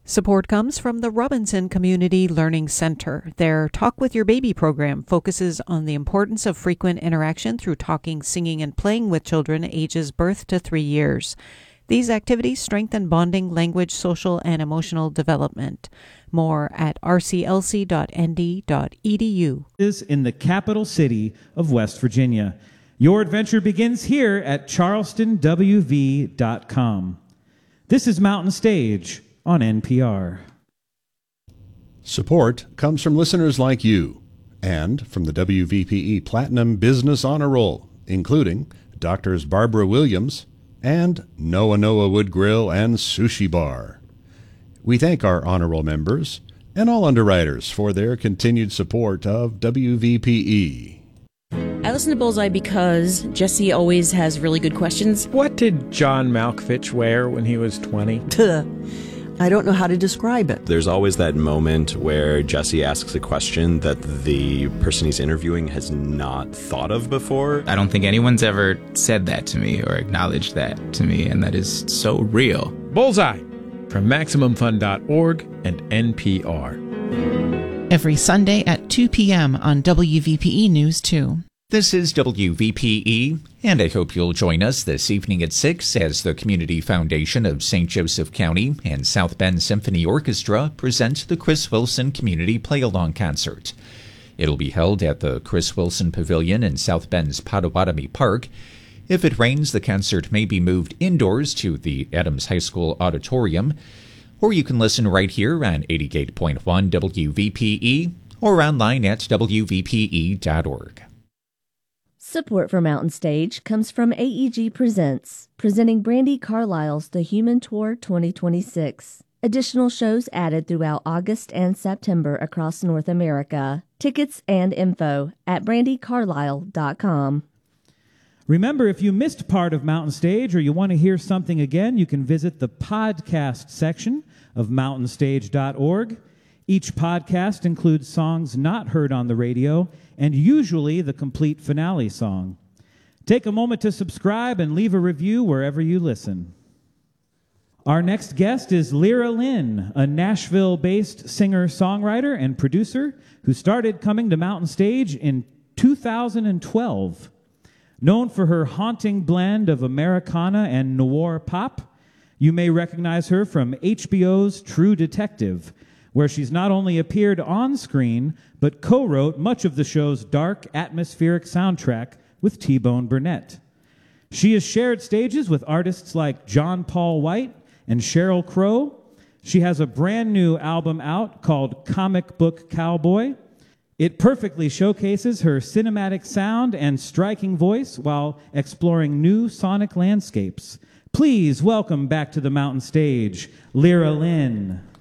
Support comes from the Robinson Community Learning Center. Their Talk with Your Baby program focuses on the importance of frequent interaction through talking, singing, and playing with children ages birth to 3 years. These activities strengthen bonding, language, social, and emotional development. More at rclc.nd.edu. Is in the capital city of West Virginia. Your adventure begins here at charlestonwv.com. This is Mountain Stage on NPR. Support comes from listeners like you and from the WVPE Platinum Business Honor Roll, including Doctors Barbara Williams and Noah Wood Grill and Sushi Bar. We thank our honor roll members and all underwriters for their continued support of WVPE. I listen to Bullseye because Jesse always has really good questions. What did John Malkovich wear when he was 20? I don't know how to describe it. There's always that moment where Jesse asks a question that the person he's interviewing has not thought of before. I don't think anyone's ever said that to me or acknowledged that to me, and that is so real. Bullseye from MaximumFun.org and NPR. Every Sunday at 2 p.m. on WVPE News 2. This is WVPE, and I hope you'll join us this evening at 6 as the Community Foundation of St. Joseph County and South Bend Symphony Orchestra present the Chris Wilson Community Play-Along Concert. It'll be held at the Chris Wilson Pavilion in South Bend's Potawatomi Park. If it rains, the concert may be moved indoors to the Adams High School Auditorium, or you can listen right here on 88.1 WVPE or online at WVPE.org. Support for Mountain Stage comes from AEG Presents, presenting Brandi Carlile's The Human Tour 2026. Additional shows added throughout August and September across North America. Tickets and info at brandicarlile.com. Remember, if you missed part of Mountain Stage or you want to hear something again, you can visit the podcast section of mountainstage.org. Each podcast includes songs not heard on the radio and usually the complete finale song. Take a moment to subscribe and leave a review wherever you listen. Our next guest is Lyra Lynn, a Nashville-based singer-songwriter and producer who started coming to Mountain Stage in 2012. Known for her haunting blend of Americana and noir pop, you may recognize her from HBO's True Detective, where she's not only appeared on screen, but co-wrote much of the show's dark, atmospheric soundtrack with T-Bone Burnett. She has shared stages with artists like John Paul White and Sheryl Crow. She has a brand new album out called Comic Book Cowboy. It perfectly showcases her cinematic sound and striking voice while exploring new sonic landscapes. Please welcome back to the Mountain Stage, Lyra Lynn.